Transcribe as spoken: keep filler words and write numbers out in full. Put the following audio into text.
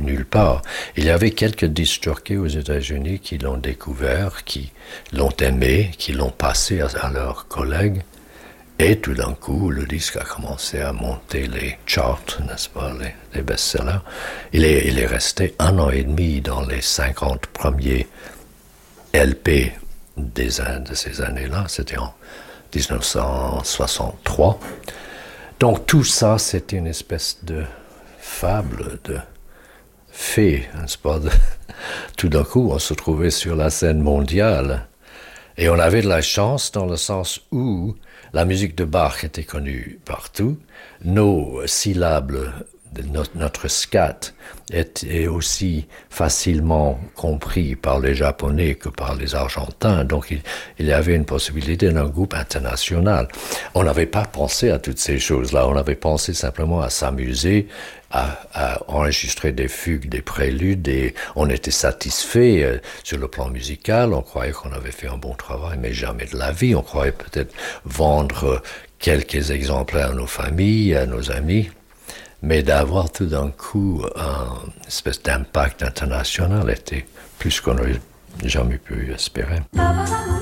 nulle part. Il y avait quelques disc jockeys aux États-Unis qui l'ont découvert, qui l'ont aimé, qui l'ont passé à, à leurs collègues. Et tout d'un coup, le disque a commencé à monter les charts, n'est-ce pas, les, les best-sellers. Il est, il est resté un an et demi dans les cinquante premiers L P des, de ces années-là. C'était en dix-neuf cent soixante-trois. Donc tout ça, c'était une espèce de fable, de fée, n'est-ce pas? De... Tout d'un coup, on se trouvait sur la scène mondiale. Et on avait de la chance dans le sens où la musique de Bach était connue partout. Nos syllabes, notre, notre scat, était aussi facilement compris par les Japonais que par les Argentins. Donc il, il y avait une possibilité d'un groupe international. On n'avait pas pensé à toutes ces choses-là. On avait pensé simplement à s'amuser, à, à enregistrer des fugues, des préludes, et on était satisfait euh, sur le plan musical. On croyait qu'on avait fait un bon travail, mais jamais de la vie. On croyait peut-être vendre quelques exemplaires à nos familles, à nos amis. Mais d'avoir tout d'un coup une espèce d'impact international était plus qu'on n'aurait jamais pu espérer.